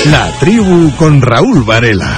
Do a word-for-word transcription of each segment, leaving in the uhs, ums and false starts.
La Tribu con Raúl Varela.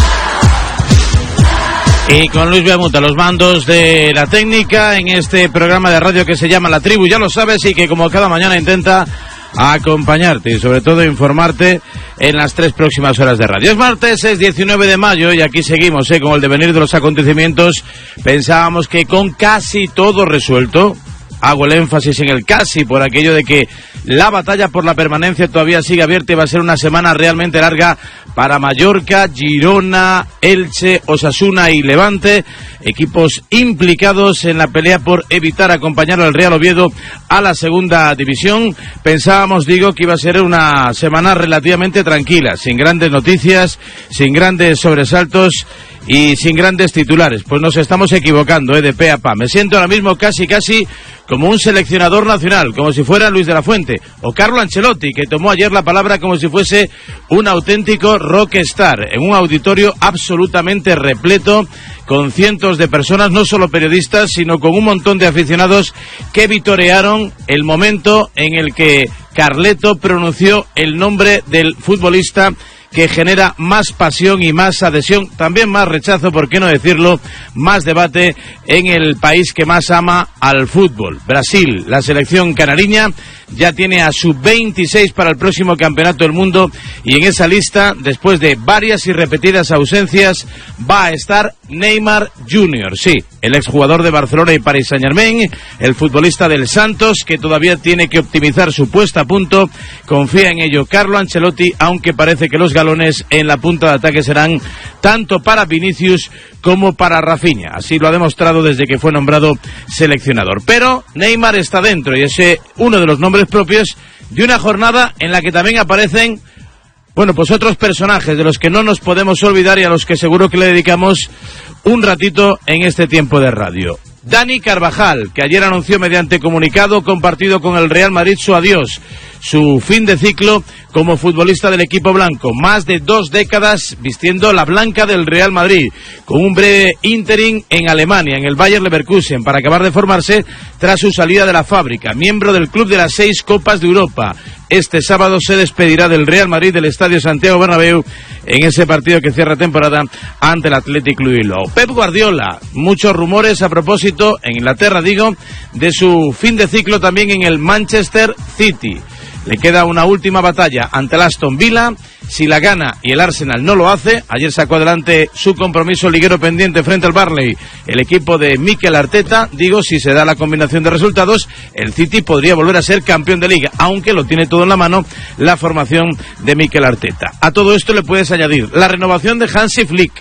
Y con Luis Beamuta, los mandos de la técnica en este programa de radio que se llama La Tribu, ya lo sabes, y que como cada mañana intenta acompañarte y sobre todo informarte en las tres próximas horas de radio. Es martes, es diecinueve de mayo y aquí seguimos eh, con el devenir de los acontecimientos. Pensábamos que con casi todo resuelto, hago el énfasis en el casi por aquello de que la batalla por la permanencia todavía sigue abierta y va a ser una semana realmente larga para Mallorca, Girona, Elche, Osasuna y Levante, equipos implicados en la pelea por evitar acompañar al Real Oviedo a la segunda división. Pensábamos, digo, que iba a ser una semana relativamente tranquila, sin grandes noticias, sin grandes sobresaltos y sin grandes titulares. Pues nos estamos equivocando, eh, de pe a pa. Me siento ahora mismo casi, casi como un seleccionador nacional, como si fuera Luis de la Fuente, o Carlo Ancelotti, que tomó ayer la palabra como si fuese un auténtico rockstar, en un auditorio absolutamente repleto, con cientos de personas, no solo periodistas, sino con un montón de aficionados que vitorearon el momento en el que Carleto pronunció el nombre del futbolista que genera más pasión y más adhesión, también más rechazo, por qué no decirlo, más debate en el país que más ama al fútbol, Brasil. La selección canariña ya tiene a sub veintiséis para el próximo campeonato del mundo y en esa lista, después de varias y repetidas ausencias, va a estar Neymar junior, sí, el exjugador de Barcelona y Paris Saint-Germain, el futbolista del Santos, que todavía tiene que optimizar su puesta a punto. Confía en ello Carlo Ancelotti, aunque parece que los galones en la punta de ataque serán tanto para Vinicius como para Rafinha. Así lo ha demostrado desde que fue nombrado seleccionador. Pero Neymar está dentro y es uno de los nombres propios de una jornada en la que también aparecen, bueno, pues otros personajes de los que no nos podemos olvidar y a los que seguro que le dedicamos un ratito en este tiempo de radio. Dani Carvajal, que ayer anunció mediante comunicado compartido con el Real Madrid su adiós, su fin de ciclo como futbolista del equipo blanco. Más de dos décadas vistiendo la blanca del Real Madrid, con un breve ínterin en Alemania, en el Bayer Leverkusen, para acabar de formarse tras su salida de la fábrica. Miembro del club de las seis Copas de Europa. Este sábado se despedirá del Real Madrid del Estadio Santiago Bernabéu en ese partido que cierra temporada ante el Athletic Club de Bilbao. Pep Guardiola, muchos rumores a propósito, en Inglaterra digo, de su fin de ciclo también en el Manchester City. Le queda una última batalla ante el Aston Villa. Si la gana y el Arsenal no lo hace, ayer sacó adelante su compromiso liguero pendiente frente al Burnley, el equipo de Mikel Arteta. Digo, si se da la combinación de resultados, el City podría volver a ser campeón de liga, aunque lo tiene todo en la mano la formación de Mikel Arteta. A todo esto le puedes añadir la renovación de Hansi Flick,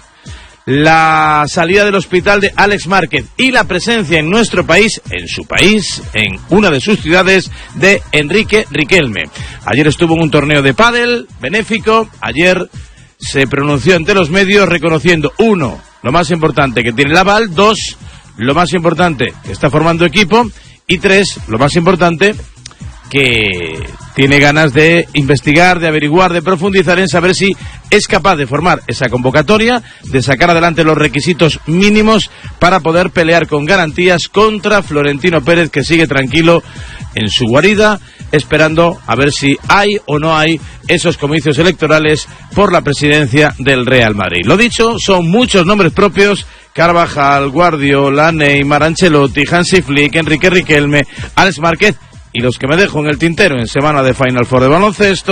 la salida del hospital de Alex Márquez y la presencia en nuestro país, en su país, en una de sus ciudades, de Enrique Riquelme. Ayer estuvo en un torneo de pádel benéfico. Ayer se pronunció ante los medios reconociendo, uno, lo más importante, que tiene el aval; dos, lo más importante, que está formando equipo; y tres, lo más importante, que tiene ganas de investigar, de averiguar, de profundizar en saber si es capaz de formar esa convocatoria, de sacar adelante los requisitos mínimos para poder pelear con garantías contra Florentino Pérez, que sigue tranquilo en su guarida, esperando a ver si hay o no hay esos comicios electorales por la presidencia del Real Madrid. Lo dicho, son muchos nombres propios: Carvajal, Guardiola, Neymar, Ancelotti, Hansi Flick, Enrique Riquelme, Alex Márquez, y los que me dejo en el tintero en semana de Final Four de baloncesto.